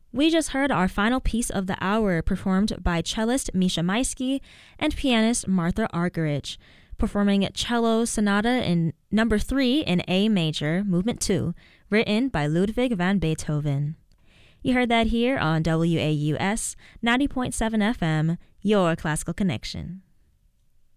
We just heard our final piece of the hour performed by cellist Misha Maisky and pianist Martha Argerich, performing Cello Sonata in Number 3 in A major, Movement 2, written by Ludwig van Beethoven. You heard that here on WAUS 90.7 FM, your classical connection.